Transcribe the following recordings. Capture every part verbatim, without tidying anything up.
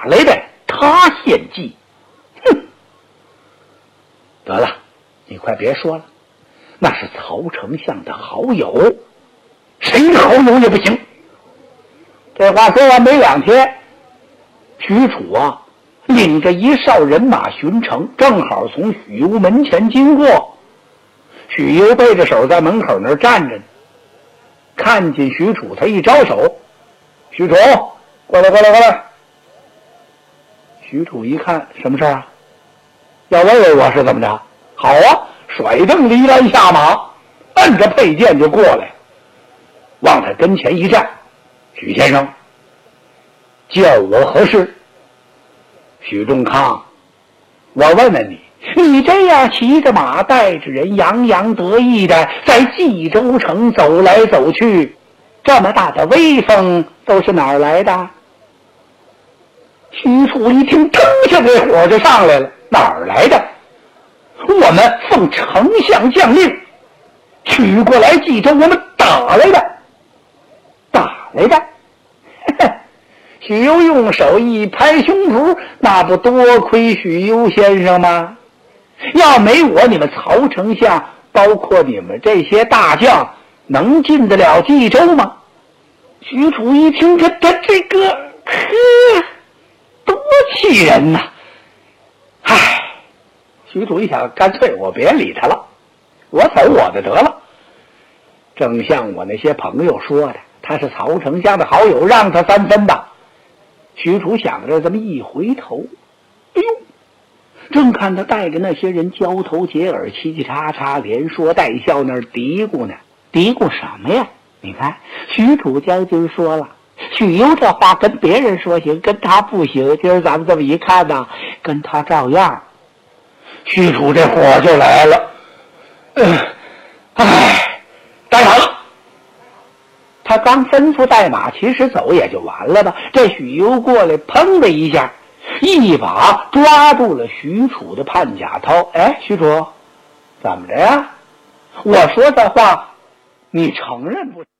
来的？他献计。哼！得了，你快别说了，那是曹丞相的好友，谁的好友也不行。这话说完没两天，许褚啊领着一哨人马巡城，正好从许攸门前经过。许攸背着手在门口那儿站着呢，看见许褚，他一招手：“许褚，过来，过来，过来。”许褚一看，什么事啊？要问问我是怎么着？好啊，甩蹬离鞍下马，按着佩剑就过来，往他跟前一站：“许先生，叫我何事？”许仲康，我问问你，你这样骑着马带着人洋洋得意的在冀州城走来走去，这么大的威风都是哪儿来的？许褚一听，腾下这火就上来了，哪儿来的？我们奉丞相将令取过来冀州，我们打来的。打来的？许攸用手一拍胸脯，那不多亏许攸先生吗？要没我，你们曹丞相包括你们这些大将能进得了冀州吗？许褚一听，他他这个呵多气人呐！唉，许褚一想，干脆我别理他了，我走我的得了。正像我那些朋友说的，他是曹丞相的好友，让他三分吧。许褚想着，这么一回头，哎呦，正看他带着那些人交头接耳，叽叽喳喳，连说带笑，那儿嘀咕呢。嘀咕什么呀？你看，许褚将军说了，许攸这话跟别人说行，跟他不行。今儿咱们这么一看呢，跟他照样。许褚这火就来了，嗯，唉，带马。他刚吩咐带马，其实走也就完了吧。这许攸过来，砰的一下，一把抓住了许褚的半甲头。哎，许褚，怎么着呀？我说这话，你承认不？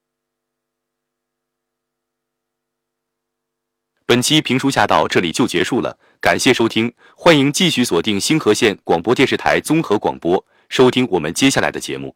本期评书下到这里就结束了，感谢收听，欢迎继续锁定星河县广播电视台综合广播，收听我们接下来的节目。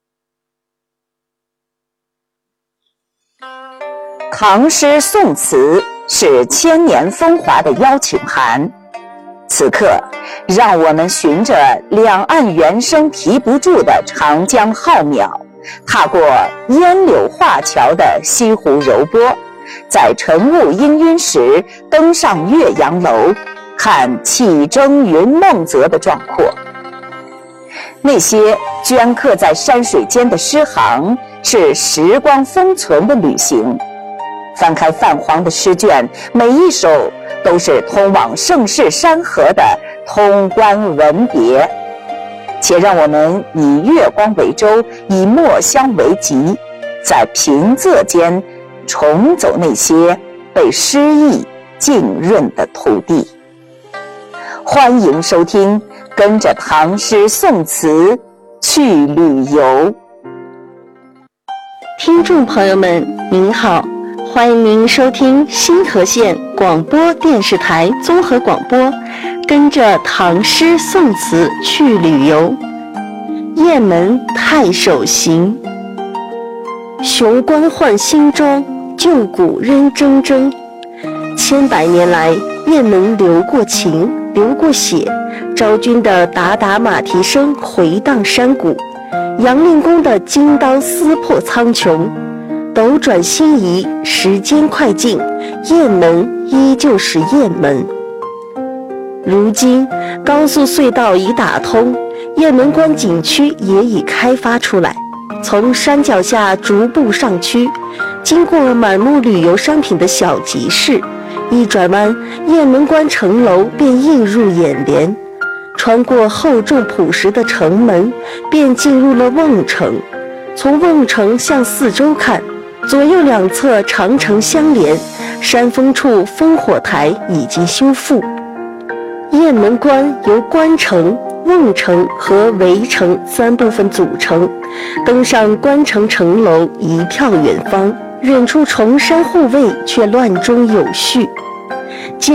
唐诗宋词是千年风华的邀请函，此刻让我们循着两岸猿声啼不住的长江浩渺，踏过烟柳画桥的西湖柔波，在晨雾氤氲时登上岳阳楼，看气蒸云梦泽的壮阔。那些镌刻在山水间的诗行，是时光封存的旅行。翻开泛黄的诗卷，每一首都是通往盛世山河的通关文别。且让我们以月光为舟，以墨香为笈，在平仄间重走那些被诗意浸润的土地。欢迎收听，跟着唐诗宋词去旅游。 听众朋友们您好，欢迎您收听星河县广播电视台综合广播，跟着唐诗宋词去旅游。雁门太守行，雄关换新装，旧谷仍铮铮。千百年来，雁门流过情，流过血，昭君的打打马蹄声回荡山谷，杨令公的金刀撕破苍穹。斗转星移，时间快进，雁门依旧是雁门。如今高速隧道已打通，雁门关景区也已开发出来，从山脚下逐步上区，经过满目旅游商品的小集市，一转弯，雁门关城楼便映入眼帘，穿过厚重朴实的城门，便进入了瓮城。从瓮城向四周看，左右两侧长城相连，山峰处烽火台已经修复。雁门关由关城、瓮城和围城三部分组成，登上关城城楼，一眺远方，远处崇山护卫却乱中有序，